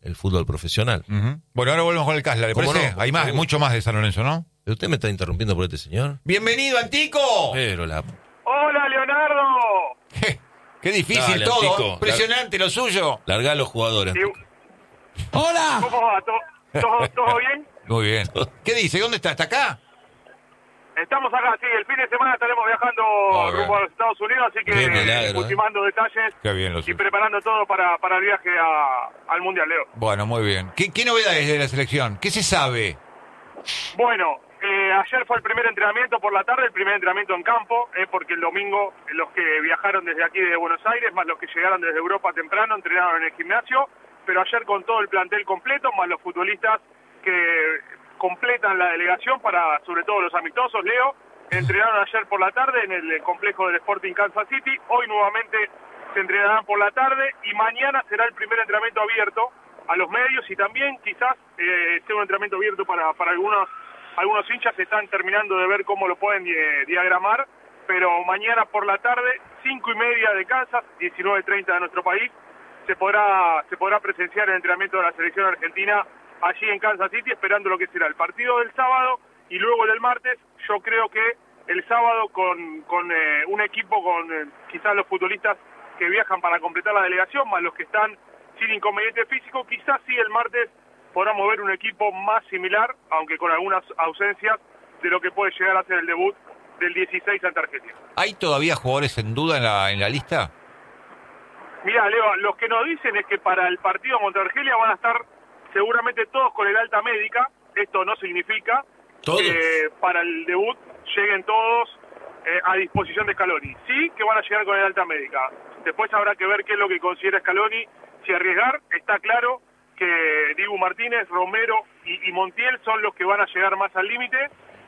el fútbol profesional. Uh-huh. Bueno, ahora volvemos con el Casla, ¿le parece? No? Hay más, mucho más de San Lorenzo, ¿no? Pero usted me está interrumpiendo por este señor. ¡Bienvenido, Antico! Pero la... ¡Hola, Leonardo! ¡Qué difícil Dale, todo! Antico. Impresionante lo suyo. Largá a los jugadores. Sí. Antico. ¡Hola! ¿Cómo va? ¿Todo bien? Muy bien. ¿Qué dice? ¿Dónde está? ¿Está acá? Estamos acá, sí, el fin de semana estaremos viajando rumbo a los Estados Unidos, así que Qué milagro, ultimando detalles Qué bien lo y suyo. preparando todo para el viaje al Mundial, Leo. Bueno, muy bien. ¿Qué novedades de la selección? ¿Qué se sabe? Bueno, ayer fue el primer entrenamiento por la tarde, el primer entrenamiento en campo, porque el domingo los que viajaron desde aquí, desde Buenos Aires, más los que llegaron desde Europa temprano, entrenaron en el gimnasio, pero ayer con todo el plantel completo, más los futbolistas que completan la delegación para, sobre todo los amistosos, Leo, entrenaron ayer por la tarde en el complejo del Sporting Kansas City, hoy nuevamente se entrenarán por la tarde y mañana será el primer entrenamiento abierto a los medios y también quizás sea un entrenamiento abierto para algunos hinchas que están terminando de ver cómo lo pueden diagramar, pero mañana por la tarde, 5:30 de Kansas, 19:30 de nuestro país, se podrá presenciar el entrenamiento de la selección argentina allí en Kansas City, esperando lo que será el partido del sábado y luego del martes. Yo creo que el sábado con un equipo con quizás los futbolistas que viajan para completar la delegación, más los que están sin inconveniente físico, quizás sí el martes podamos ver un equipo más similar, aunque con algunas ausencias, de lo que puede llegar a ser el debut del 16 ante Argentina. ¿Hay todavía jugadores en duda en la lista? Mirá, Leo, los que nos dicen es que para el partido contra Argelia van a estar seguramente todos con el alta médica. Esto no significa que para el debut lleguen todos a disposición de Scaloni. Sí que van a llegar con el alta médica. Después habrá que ver qué es lo que considera Scaloni, si arriesgar. Está claro que Dibu Martínez, Romero y Montiel son los que van a llegar más al límite.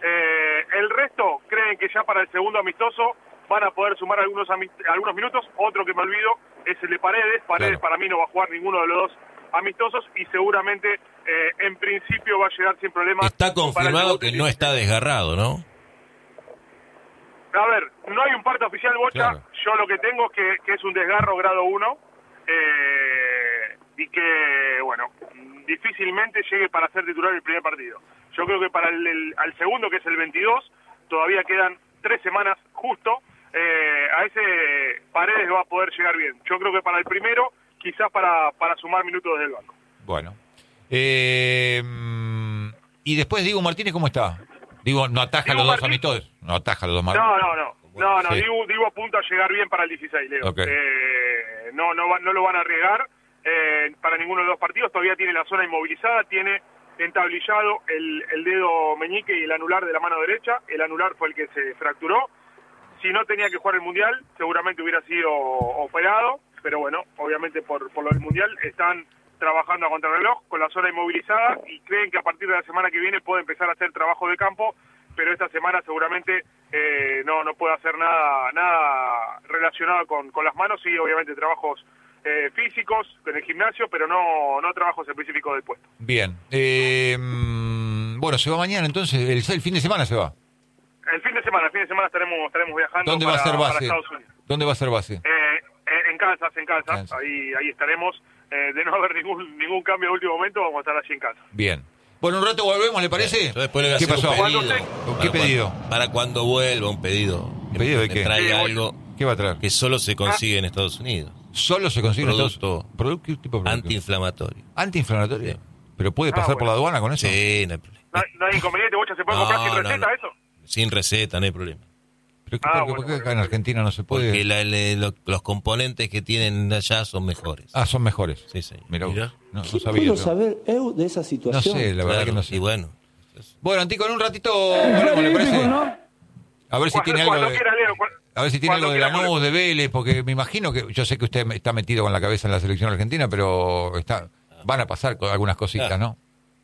El resto creen que ya para el segundo amistoso van a poder sumar algunos minutos. Otro que me olvido es el de Paredes. Paredes, claro, para mí no va a jugar ninguno de los dos amistosos y seguramente en principio va a llegar sin problemas. Está confirmado que no está desgarrado, ¿no? A ver, no hay un parte oficial, Bocha. Claro. Yo lo que tengo es que es un desgarro grado 1 y que, bueno, difícilmente llegue para ser titular el primer partido. Yo creo que para al segundo, que es el 22, todavía quedan 3 semanas justo. A ese Paredes va a poder llegar bien. Yo creo que para el primero, quizás para sumar minutos desde el banco. Bueno. Y después Dibu Martínez, ¿cómo está? Digo, no ataja los dos amistosos. No ataja los dos Martínez. No. Sí. Dibu apunta a llegar bien para el 16, Leo. Okay. No lo van a arriesgar para ninguno de los partidos. Todavía tiene la zona inmovilizada, tiene entablillado el dedo meñique y el anular de la mano derecha. El anular fue el que se fracturó. Si no tenía que jugar el Mundial, seguramente hubiera sido operado, pero bueno, obviamente por lo del Mundial están trabajando a contrarreloj con la zona inmovilizada y creen que a partir de la semana que viene puede empezar a hacer trabajo de campo, pero esta semana seguramente no puede hacer nada relacionado con las manos. Sí, obviamente trabajos físicos en el gimnasio, pero no trabajos específicos del puesto. Bien. Bueno, se va mañana entonces, el fin de semana se va. El fin de semana estaremos viajando. ¿Dónde va a ser base? Para Estados Unidos. ¿Dónde va a ser base? En Kansas. Ahí estaremos. De no haber ningún cambio de último momento, vamos a estar allí en casa. Bien. Bueno, un rato volvemos, ¿le parece? Yo después le voy a ¿Qué hacer pasó? un pedido. ¿Qué pedido? Para cuando vuelva, un pedido. ¿Un pedido de que qué? traiga algo. ¿Qué va a traer? Que solo se consigue en Estados Unidos. ¿Solo se consigue en Estados Unidos? Producto ¿Qué tipo de producto? antiinflamatorio. ¿Antiinflamatorio? Sí. ¿Pero puede pasar por la aduana con eso? Sí, no hay problema. No hay inconveniente, Bocha, ¿se puede comprar sin receta eso? Sin receta, no hay problema. ¿Pero por qué acá en Argentina no se puede? Porque los componentes que tienen allá son mejores. Ah, son mejores. Sí, sí. Mirá, no ¿Qué sabía puedo yo. saber eu de esa situación? No sé, la verdad que no sé. Y bueno. Bueno, Antico, en un ratito volvemos, ¿le parece? ¿no? A ver si tiene algo de... A ver si tiene algo de Cuando quiera, Lanús, de Vélez, porque me imagino que... Yo sé que usted está metido con la cabeza en la selección argentina, pero van a pasar algunas cositas, ¿no?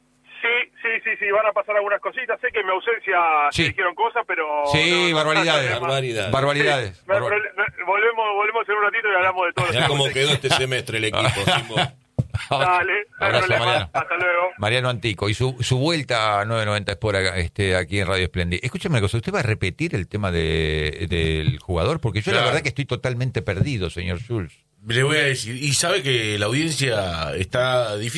Sí, van a pasar algunas cositas. Sé que en mi ausencia se dijeron cosas, pero... Sí, barbaridades. Sí, volvemos en un ratito y hablamos de todo. Ya cómo quedó este semestre el equipo, Simón. Dale, abrazo, Mariano. Hasta luego. Mariano Antico. Y su vuelta a 990 Sport aquí en Radio Esplendid. Escúchame una cosa, ¿usted va a repetir el tema del jugador? Porque yo la verdad que estoy totalmente perdido, señor Schulz. Le voy a decir, y sabe que la audiencia está difícil.